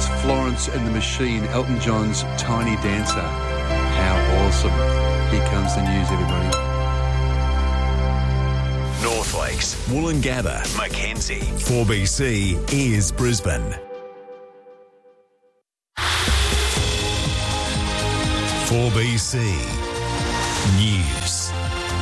That's Florence and the Machine, Elton John's Tiny Dancer. How awesome. Here comes the news, everybody. North Lakes, Woolloongabba, Mackenzie. 4BC is Brisbane. 4BC News.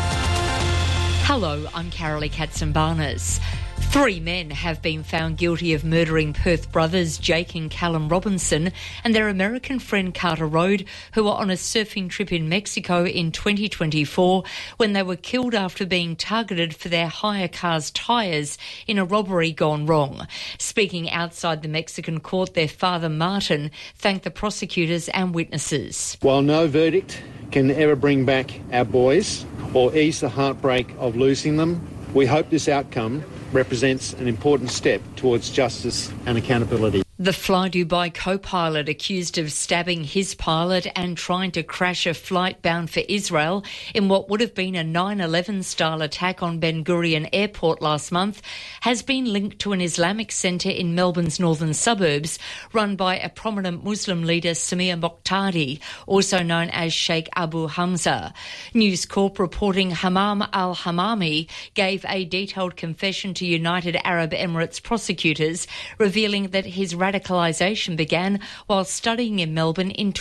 Hello, I'm Carolee Katsimbarnas. 3 men have been found guilty of murdering Perth brothers Jake and Callum Robinson and their American friend Carter Road, who were on a surfing trip in Mexico in 2024 when they were killed after being targeted for their hire car's tyres in a robbery gone wrong. Speaking outside the Mexican court, their father Martin thanked the prosecutors and witnesses. While no verdict can ever bring back our boys or ease the heartbreak of losing them, we hope this outcome represents an important step towards justice and accountability. The Fly Dubai co-pilot accused of stabbing his pilot and trying to crash a flight bound for Israel in what would have been a 9/11-style attack on Ben Gurion Airport last month has been linked to an Islamic centre in Melbourne's northern suburbs run by a prominent Muslim leader, Samir Moqtadi, also known as Sheikh Abu Hamza. News Corp reporting Hammam al-Hammami gave a detailed confession to United Arab Emirates prosecutors, revealing that his radicalisation began while studying in Melbourne in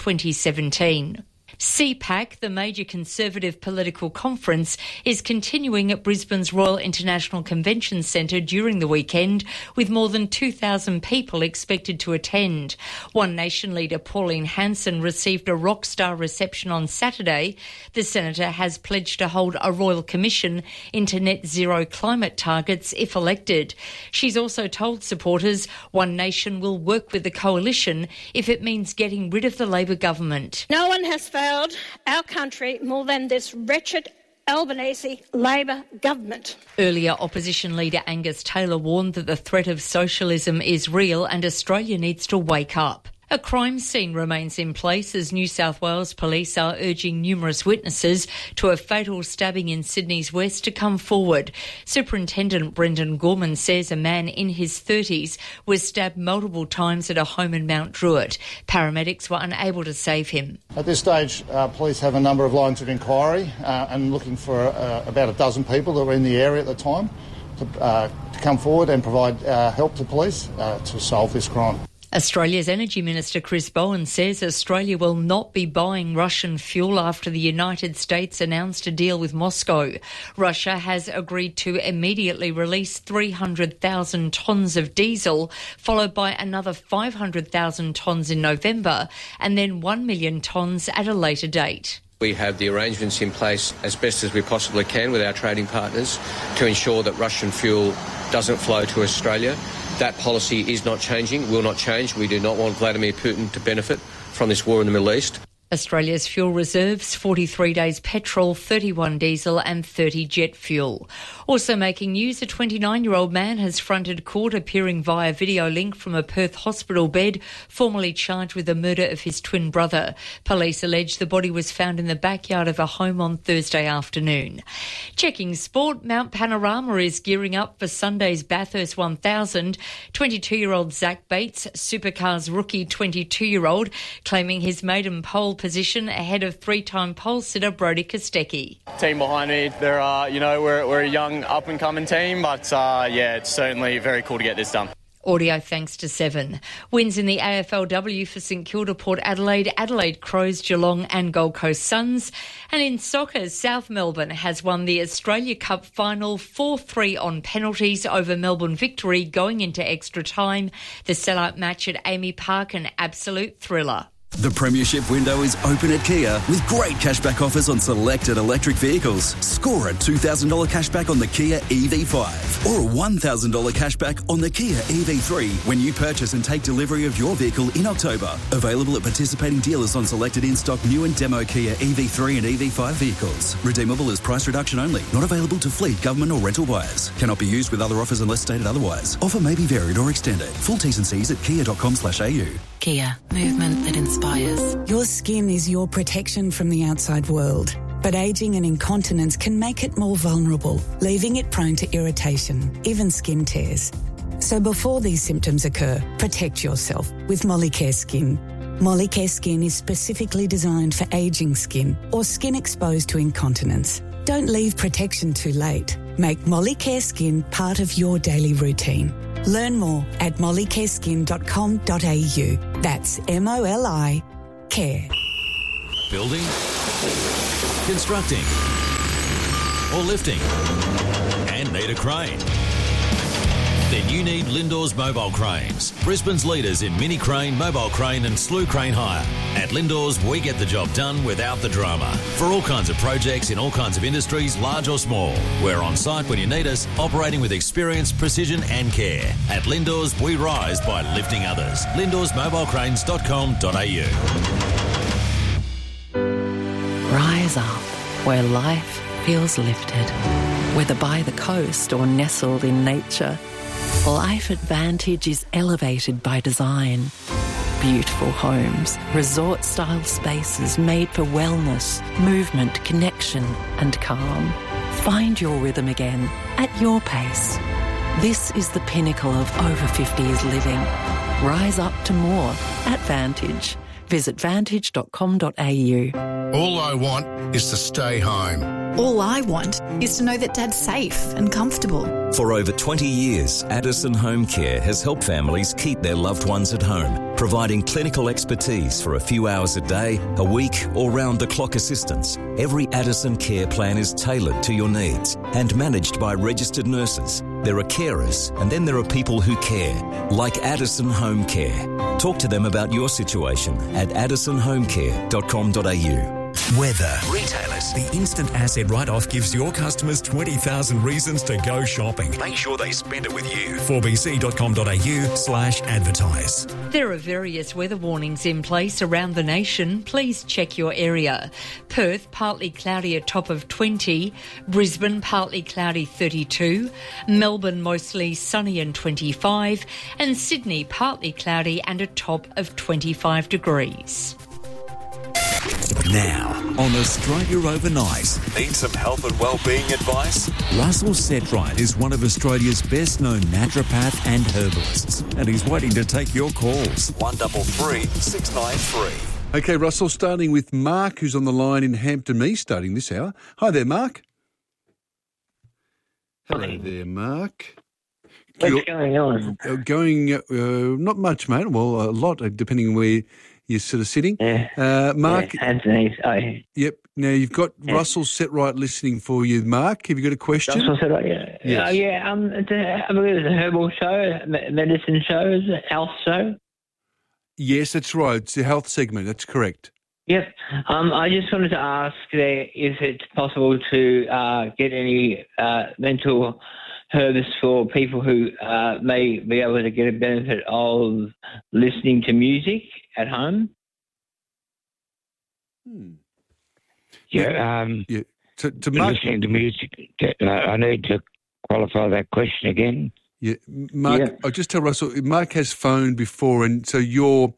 2017. CPAC, the major Conservative political conference, is continuing at Brisbane's Royal International Convention Centre during the weekend, with more than 2,000 people expected to attend. One Nation leader, Pauline Hanson, received a rock star reception on Saturday. The senator has pledged to hold a royal commission into net zero climate targets if elected. She's also told supporters One Nation will work with the coalition if it means getting rid of the Labor government. No one has failed our country more than this wretched Albanese Labor government. Earlier, opposition leader Angus Taylor warned that the threat of socialism is real and Australia needs to wake up. A crime scene remains in place as New South Wales police are urging numerous witnesses to a fatal stabbing in Sydney's West to come forward. Superintendent Brendan Gorman says a man in his 30s was stabbed multiple times at a home in Mount Druitt. Paramedics were unable to save him. At this stage, police have a number of lines of inquiry and looking for about a dozen people that were in the area at the time to come forward and provide help to police to solve this crime. Australia's Energy Minister Chris Bowen says Australia will not be buying Russian fuel after the United States announced a deal with Moscow. Russia has agreed to immediately release 300,000 tonnes of diesel, followed by another 500,000 tonnes in November, and then 1 million tonnes at a later date. We have the arrangements in place as best as we possibly can with our trading partners to ensure that Russian fuel doesn't flow to Australia. That policy is not changing, will not change. We do not want Vladimir Putin to benefit from this war in the Middle East. Australia's fuel reserves, 43 days petrol, 31 diesel and 30 jet fuel. Also making news, a 29-year-old man has fronted court appearing via video link from a Perth hospital bed, formally charged with the murder of his twin brother. Police allege the body was found in the backyard of a home on Thursday afternoon. Checking sport, Mount Panorama is gearing up for Sunday's Bathurst 1000. 22-year-old Zach Bates, Supercars rookie 22-year-old, claiming his maiden pole position ahead of three-time pole sitter Brodie Kostecki. Team behind me, we're a young up-and-coming team, but it's certainly very cool to get this done. Audio thanks to Seven. Wins in the AFLW for St Kilda, Port Adelaide, Adelaide Crows, Geelong and Gold Coast Suns. And in soccer, South Melbourne has won the Australia Cup final 4-3 on penalties over Melbourne Victory going into extra time. The sellout match at Amy Park, an absolute thriller. The premiership window is open at Kia with great cashback offers on selected electric vehicles. Score a $2,000 cashback on the Kia EV5 or a $1,000 cashback on the Kia EV3 when you purchase and take delivery of your vehicle in October. Available at participating dealers on selected in-stock new and demo Kia EV3 and EV5 vehicles. Redeemable as price reduction only. Not available to fleet, government or rental buyers. Cannot be used with other offers unless stated otherwise. Offer may be varied or extended. Full T's and C's at kia.com/au. Kia, movement that inspires. Your skin is your protection from the outside world, but ageing and incontinence can make it more vulnerable, leaving it prone to irritation, even skin tears. So before these symptoms occur, protect yourself with Molicare Skin. Molicare Skin is specifically designed for ageing skin or skin exposed to incontinence. Don't leave protection too late. Make Molicare Skin part of your daily routine. Learn more at mollicareskin.com.au. That's MOLI Care. Building, constructing, or lifting, and need a crane? Then you need Lindor's Mobile Cranes, Brisbane's leaders in mini crane, mobile crane and slew crane hire. At Lindor's, we get the job done without the drama. For all kinds of projects in all kinds of industries, large or small. We're on site when you need us, operating with experience, precision and care. At Lindor's, we rise by lifting others. LindorsMobilecranes.com.au. Rise up where life feels lifted. Whether by the coast or nestled in nature, Life Advantage is elevated by design. Beautiful homes, resort-style spaces made for wellness, movement, connection and calm. Find your rhythm again at your pace. This is the pinnacle of over 50s living. Rise up to more at Vantage. Visit vantage.com.au. All I want is to stay home. All I want is to know that Dad's safe and comfortable. For over 20 years, Addison Home Care has helped families keep their loved ones at home, providing clinical expertise for a few hours a day, a week, or round-the-clock assistance. Every Addison care plan is tailored to your needs and managed by registered nurses. There are carers, and then there are people who care, like Addison Home Care. Talk to them about your situation at addisonhomecare.com.au. Weather. Retailers. The instant asset write-off gives your customers 20,000 reasons to go shopping. Make sure they spend it with you. 4bc.com.au/advertise. There are various weather warnings in place around the nation. Please check your area. Perth, partly cloudy, a top of 20. Brisbane, partly cloudy, 32. Melbourne, mostly sunny and 25. And Sydney, partly cloudy and a top of 25 degrees. Now, on Australia Overnight. Need some health and wellbeing advice? Russell Setright is one of Australia's best-known naturopath and herbalists, and he's waiting to take your calls. 133 693. Okay, Russell, starting with Mark, who's on the line in Hampton East, starting this hour. Hi there, Mark. Hello there, Mark. What's going on? Not much, mate. Well, a lot, depending on where you're sort of sitting. Yeah. Mark. Yeah, Anthony's. Yep. Now, you've got Russell Setright listening for you, Mark. Have you got a question? Russell Setright, yeah. Yes. I believe it's a herbal show, medicine show, is it? Health show? Yes, that's right. It's the health segment. That's correct. Yep. I just wanted to ask there if it's possible to get any mental herbs for people who may be able to get a benefit of listening to music at home. Yeah. To Mark, listening to music, I need to qualify that question again. Yeah, Mark. Yeah. I'll just tell Russell. Mark has phoned before, and so you're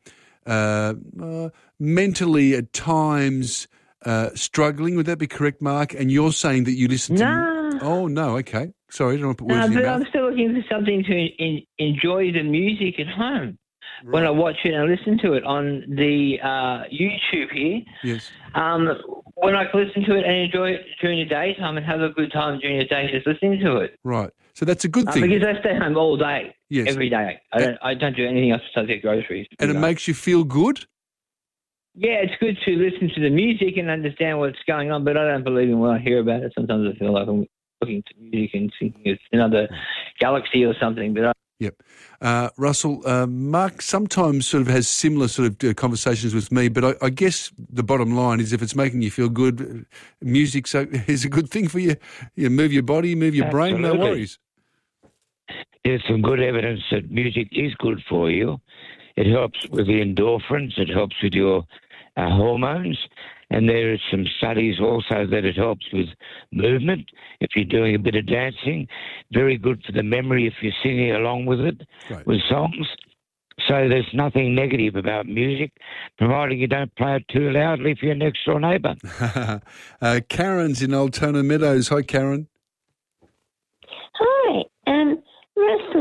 mentally at times struggling. Would that be correct, Mark? And you're saying that you listen to. Oh no. Okay. Sorry, I don't want to put words in your mouth. I'm still looking for something to enjoy the music at home. Right. When I watch it and listen to it on the YouTube here. Yes. When I can listen to it and enjoy it during the daytime and have a good time during the day just listening to it. Right. So that's a good thing. Because I stay home all day, yes. Every day. I don't do anything else besides get groceries. And it makes you feel good? Yeah, it's good to listen to the music and understand what's going on, but I don't believe in what I hear about it. Sometimes I feel like I'm looking to music and thinking it's another galaxy or something. But Yep. Russell, Mark sometimes sort of has similar sort of conversations with me, but I guess the bottom line is if it's making you feel good, music is a good thing for you. You move your body, move your brain, no worries. There's some good evidence that music is good for you. It helps with the endorphins. It helps with your hormones. And there are some studies also that it helps with movement. If you're doing a bit of dancing, very good for the memory if you're singing along with it, right, with songs. So there's nothing negative about music, providing you don't play it too loudly for your next door neighbour. Karen's in Altona Meadows. Hi, Karen. Hi, Russell.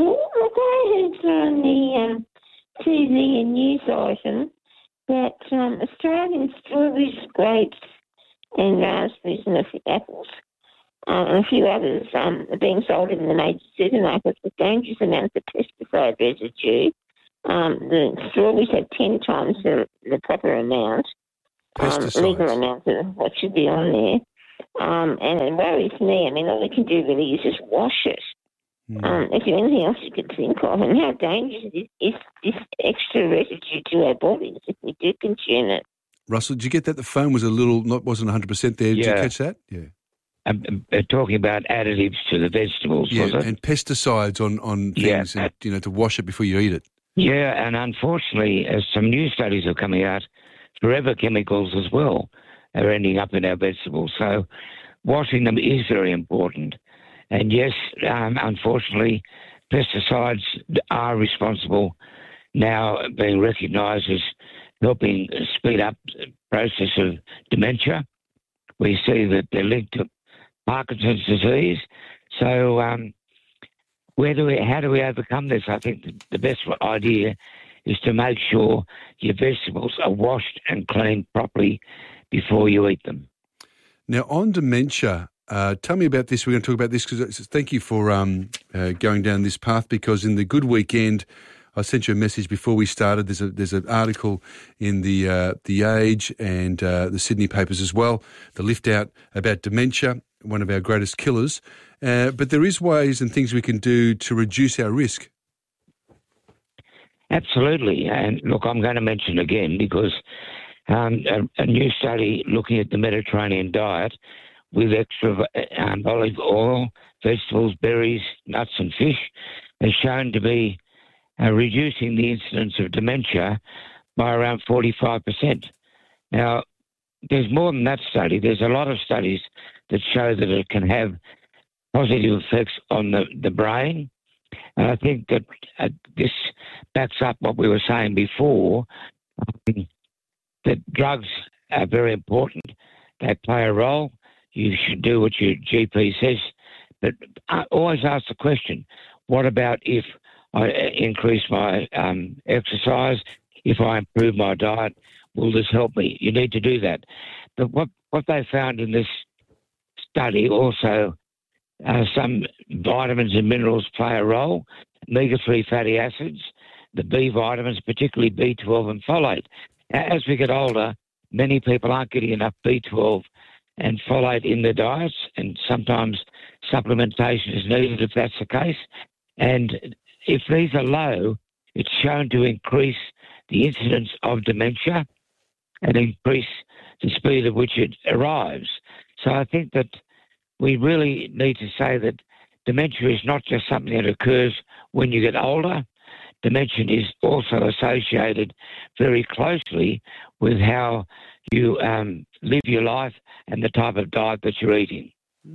I heard on the TV and news item that Australian strawberries, grapes and raspberries and apples and a few others are being sold in the major supermarkets with dangerous amounts of pesticide residue. The strawberries have 10 times the proper amount, legal amount of what should be on there. And it worries me. I mean, all we can do really is just wash it. Is there anything else you could think of? And how dangerous is this extra residue to our bodies if we do consume it? Russell, did you get that? The phone was wasn't 100% there. Did you catch that? Yeah. Talking about additives to the vegetables, was it? And pesticides on things, and, to wash it before you eat it. Yeah, and unfortunately, as some new studies are coming out, forever chemicals as well are ending up in our vegetables. So washing them is very important. And yes, unfortunately, pesticides are responsible now, being recognised as helping speed up the process of dementia. We see that they're linked to Parkinson's disease. So how do we overcome this? I think the best idea is to make sure your vegetables are washed and cleaned properly before you eat them. Now, on dementia, tell me about this. We're going to talk about this because thank you for going down this path, because in the Good Weekend, I sent you a message before we started. There's an article in the Age and the Sydney papers as well, the lift out about dementia, one of our greatest killers. But there is ways and things we can do to reduce our risk. Absolutely. And look, I'm going to mention again because a new study looking at the Mediterranean diet with extra olive oil, vegetables, berries, nuts and fish has shown to be reducing the incidence of dementia by around 45%. Now, there's more than that study. There's a lot of studies that show that it can have positive effects on the brain. And I think that this backs up what we were saying before, that drugs are very important. They play a role. You should do what your GP says. But I always ask the question, what about if I increase my exercise, if I improve my diet, will this help me? You need to do that. But what they found in this study also, some vitamins and minerals play a role, omega-3 fatty acids, the B vitamins, particularly B12 and folate. As we get older, many people aren't getting enough B12 and folate in their diets, and sometimes supplementation is needed if that's the case. And if these are low, it's shown to increase the incidence of dementia and increase the speed at which it arrives. So I think that we really need to say that dementia is not just something that occurs when you get older. Dementia is also associated very closely with how you live your life and the type of diet that you're eating.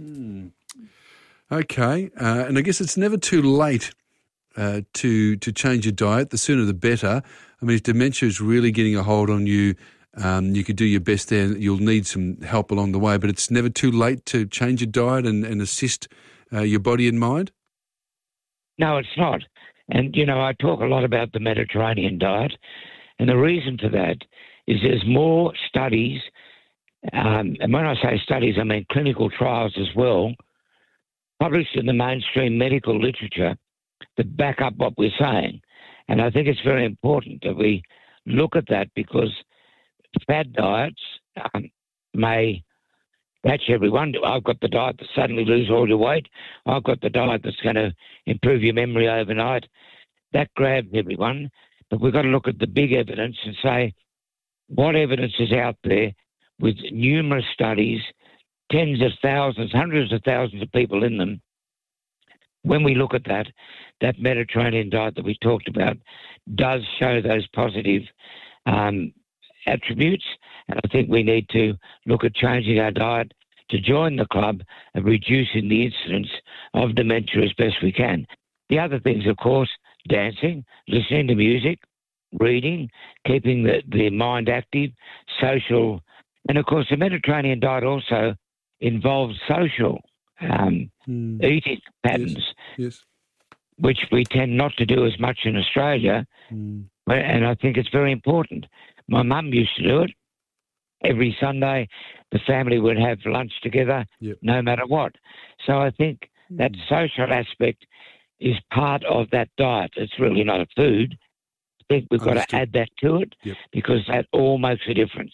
Okay, and I guess it's never too late to change your diet. The sooner the better. I mean, if dementia is really getting a hold on you, you could do your best there. You'll need some help along the way, but it's never too late to change your diet and assist your body and mind? No, it's not. And, I talk a lot about the Mediterranean diet, and the reason for that is there's more studies, and when I say studies, I mean clinical trials as well, published in the mainstream medical literature that back up what we're saying. And I think it's very important that we look at that, because fad diets may catch everyone. I've got the diet that suddenly lose all your weight. I've got the diet that's going to improve your memory overnight. That grabs everyone. But we've got to look at the big evidence and say, what evidence is out there with numerous studies, tens of thousands, hundreds of thousands of people in them? When we look at that Mediterranean diet that we talked about does show those positive attributes, and I think we need to look at changing our diet to join the club of reducing the incidence of dementia as best we can. The other things, of course, dancing, listening to music, reading, keeping the mind active, social, and of course the Mediterranean diet also involves social eating patterns. Yes. which we tend not to do as much in Australia. And I think it's very important. My mum used to do it. Every Sunday, the family would have lunch together, no matter what. So I think that social aspect is part of that diet. It's really not a food. I think we've got to add that to it because that all makes a difference.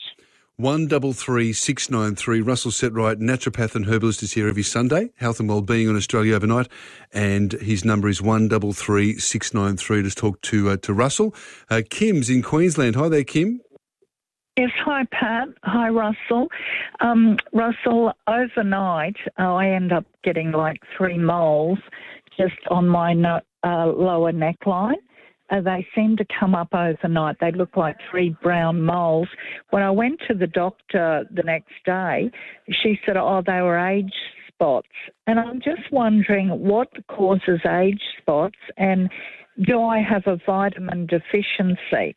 133 693. Russell Setright, naturopath and herbalist, is here every Sunday. Health and Wellbeing on Australia Overnight. And his number is 133 693 to talk to Russell. Kim's in Queensland. Hi there, Kim. Yes, hi, Pat. Hi, Russell. Russell, overnight, I end up getting like 3 moles just on my lower neckline. They seem to come up overnight. They look like 3 brown moles. When I went to the doctor the next day, she said, they were age spots. And I'm just wondering what causes age spots and do I have a vitamin deficiency?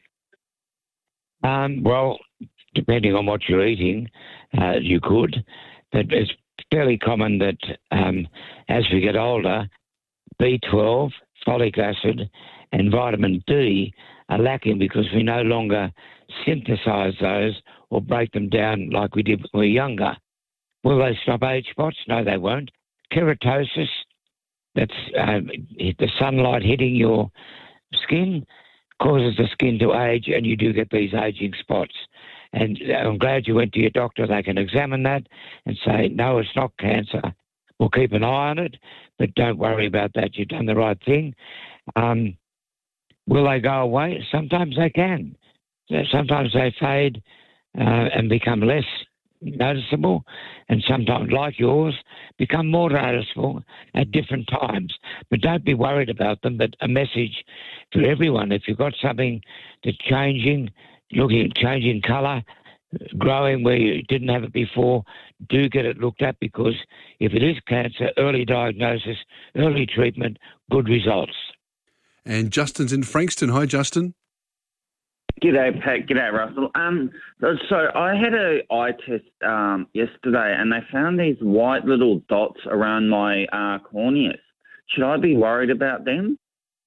Well, depending on what you're eating, you could. But it's fairly common that as we get older, B12, folic acid, and vitamin D are lacking because we no longer synthesize those or break them down like we did when we were younger. Will they stop age spots? No, they won't. Keratosis, that's the sunlight hitting your skin, causes the skin to age and you do get these aging spots. And I'm glad you went to your doctor. They can examine that and say, no, it's not cancer. We'll keep an eye on it, but don't worry about that. You've done the right thing. Will they go away? Sometimes they can. Sometimes they fade and become less noticeable, and sometimes, like yours, become more noticeable at different times. But don't be worried about them. But a message to everyone, if you've got something that's changing colour, growing where you didn't have it before, do get it looked at because if it is cancer, early diagnosis, early treatment, good results. And Justin's in Frankston. Hi, Justin. G'day, Pat. G'day, Russell. So I had an eye test yesterday and they found these white little dots around my corneas. Should I be worried about them?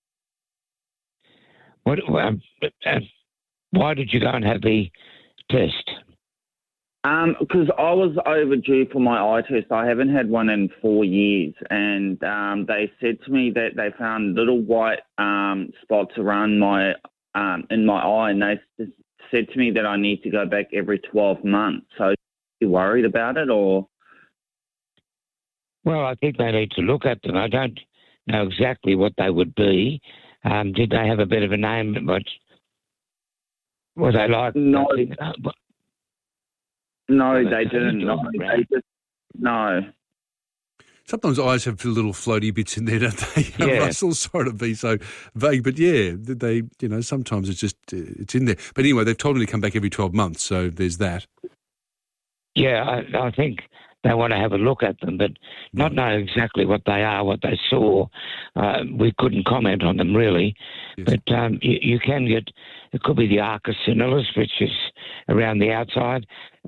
Why did you go and have the test? Because I was overdue for my eye test. I haven't had one in 4 years, and they said to me that they found little white spots around my in my eye, and they said to me that I need to go back every 12 months. So, are you worried about it, or? Well, I think they need to look at them. I don't know exactly what they would be. Did they have a bit of a name? But were they like? No, they didn't. No. Sometimes eyes have little floaty bits in there, don't they? Yeah. Russell, sorry to be so vague, but yeah, they, sometimes it's just, it's in there. But anyway, they've told me to come back every 12 months, so there's that. Yeah, I think they want to have a look at them, but not know exactly what they are, what they saw. We couldn't comment on them, really. Yes. But you can get, it could be the arcus senilis, which is around the outside.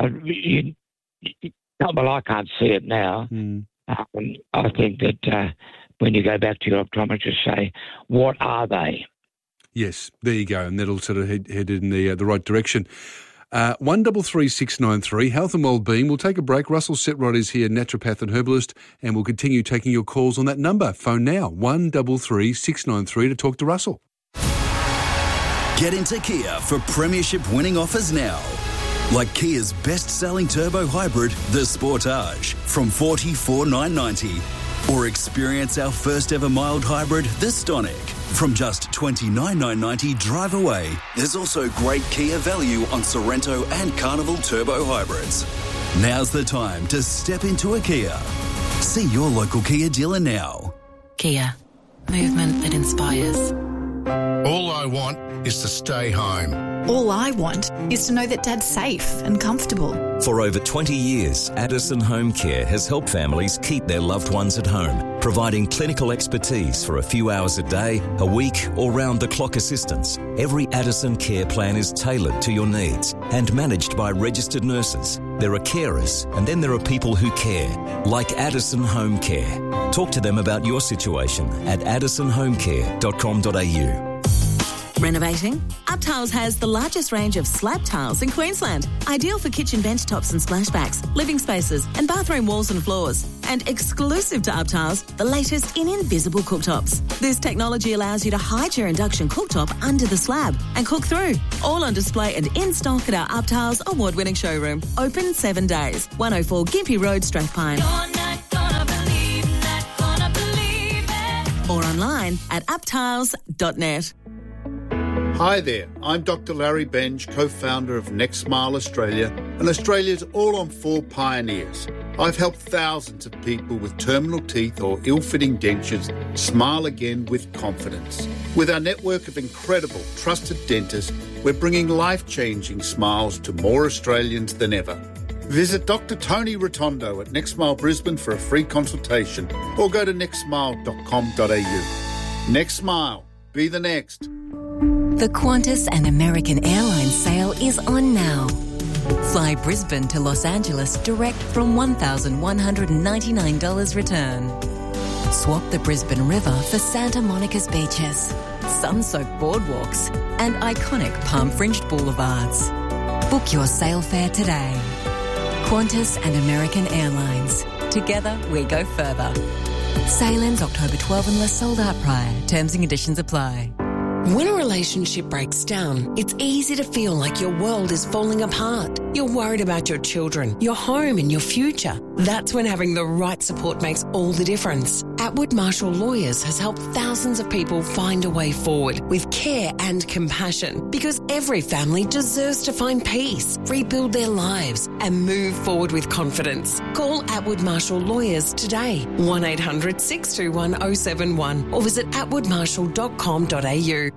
Well, I can't see it now. I think that when you go back to your optometrist, say, what are they? Yes, there you go, and that'll sort of head in the right direction. 133 693, Health and Wellbeing. We'll take a break. Russell Setright is here, naturopath and herbalist, and we'll continue taking your calls on that number. Phone now, 133 693 to talk to Russell. Get into Kia for premiership winning offers now. Like Kia's best-selling turbo hybrid, the Sportage, from $44,990. Or experience our first-ever mild hybrid, the Stonic, from just $29,990 drive away. There's also great Kia value on Sorrento and Carnival turbo hybrids. Now's the time to step into a Kia. See your local Kia dealer now. Kia, movement that inspires. All I want is to stay home. All I want is to know that Dad's safe and comfortable. For over 20 years, Addison Home Care has helped families keep their loved ones at home, providing clinical expertise for a few hours a day, a week or round-the-clock assistance. Every Addison care plan is tailored to your needs and managed by registered nurses. There are carers and then there are people who care, like Addison Home Care. Talk to them about your situation at addisonhomecare.com.au. Renovating? UpTiles has the largest range of slab tiles in Queensland. Ideal for kitchen bench tops and splashbacks, living spaces and bathroom walls and floors. And exclusive to UpTiles, the latest in invisible cooktops. This technology allows you to hide your induction cooktop under the slab and cook through. All on display and in stock at our UpTiles award-winning showroom. Open 7 days. 104 Gympie Road, Strathpine. Or online at uptiles.net. Hi there, I'm Dr. Larry Benge, co-founder of Next Smile Australia and Australia's all-on-4 pioneers. I've helped thousands of people with terminal teeth or ill-fitting dentures smile again with confidence. With our network of incredible, trusted dentists, we're bringing life-changing smiles to more Australians than ever. Visit Dr. Tony Rotondo at Next Smile Brisbane for a free consultation or go to nextsmile.com.au. Next Smile. Be the next. The Qantas and American Airlines sale is on now. Fly Brisbane to Los Angeles direct from $1,199 return. Swap the Brisbane River for Santa Monica's beaches, sun-soaked boardwalks and iconic palm-fringed boulevards. Book your sail fare today. Qantas and American Airlines. Together we go further. Sail ends October 12 unless sold out prior. Terms and conditions apply. When a relationship breaks down, it's easy to feel like your world is falling apart. You're worried about your children, your home and your future. That's when having the right support makes all the difference. Atwood Marshall Lawyers has helped thousands of people find a way forward with care and compassion, because every family deserves to find peace, rebuild their lives and move forward with confidence. Call Atwood Marshall Lawyers today, 1800 621 071 or visit atwoodmarshall.com.au.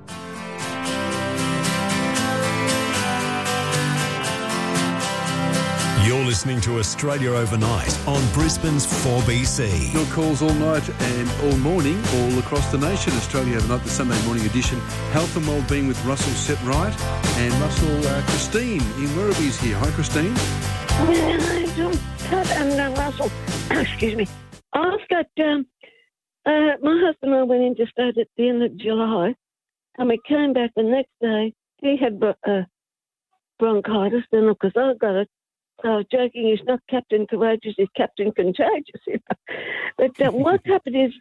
You're listening to Australia Overnight on Brisbane's 4BC. Your calls all night and all morning, all across the nation. Australia Overnight, the Sunday morning edition. Health and Wellbeing with Russell Setright and Christine in Werribee is here. Hi, Christine. Hi, John. And Russell. Excuse me. I've got my husband and I went into state at the end of July, and we came back the next day. He had bronchitis, and because I got it. I was joking, he's not Captain Courageous, he's Captain Contagious, you know. But what happened is,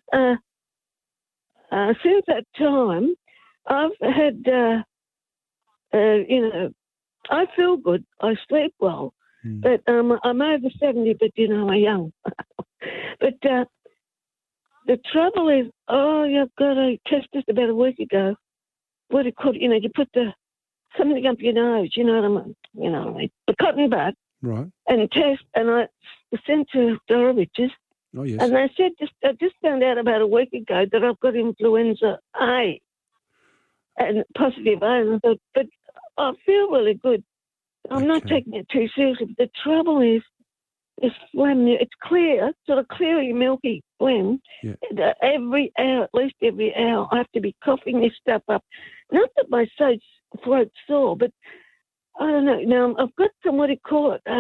since that time, I've had, I feel good, I sleep well, but I'm over 70, but, I'm young. But the trouble is, you've got a test just about a week ago. What do you call it? You put something up your nose, you know what I mean? The cotton bud. Right. And test, and I was sent to Dorovich's. Oh, yes. And they said, I just found out about a week ago that I've got influenza A, and positive A. And I thought, but I feel really good. I'm not taking it too seriously. But the trouble is, this phlegm, it's clear, sort of cleary, milky phlegm. Yeah. Every hour, at least every hour, I have to be coughing this stuff up. Not that my throat's sore, but I don't know. Now, I've got some, what do you call it?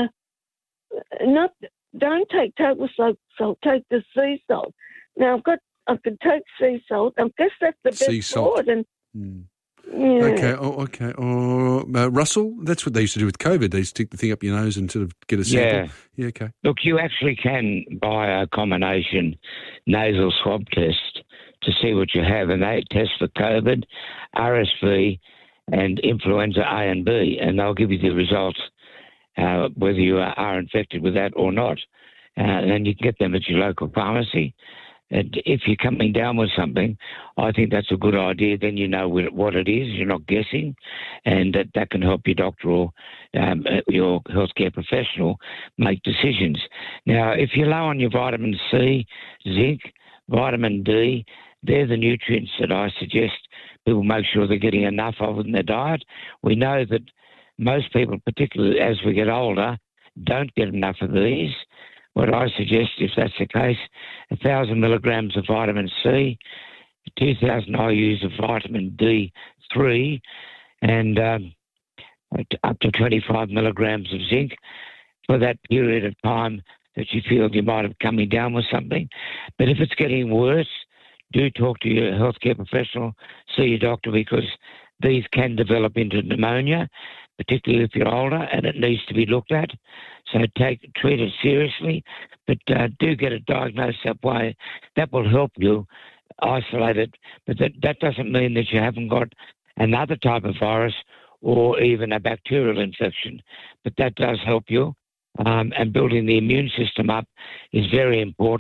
Don't take table salt, take the sea salt. Now, I could take sea salt. I guess that's the best sea salt. And, Okay. Russell, that's what they used to do with COVID. They stick the thing up your nose and sort of get a sample. Yeah, okay. Look, you actually can buy a combination nasal swab test to see what you have, and they test for COVID, RSV, and influenza A and B, and they'll give you the results whether you are infected with that or not. And then you can get them at your local pharmacy. And if you're coming down with something, I think that's a good idea. Then you know what it is. You're not guessing, and that can help your doctor or your healthcare professional make decisions. Now, if you're low on your vitamin C, zinc, vitamin D, they're the nutrients that I suggest people make sure they're getting enough of in their diet. We know that most people, particularly as we get older, don't get enough of these. what I suggest, if that's the case, 1,000 milligrams of vitamin C, 2,000 IUs of vitamin D3, and up to 25 milligrams of zinc for that period of time that you feel you might have coming down with something. But if it's getting worse, do talk to your healthcare professional, see your doctor, because these can develop into pneumonia, particularly if you're older, and it needs to be looked at. So treat it seriously, but do get it diagnosed that way. That will help you isolate it, but that doesn't mean that you haven't got another type of virus or even a bacterial infection, but that does help you. And building the immune system up is very important.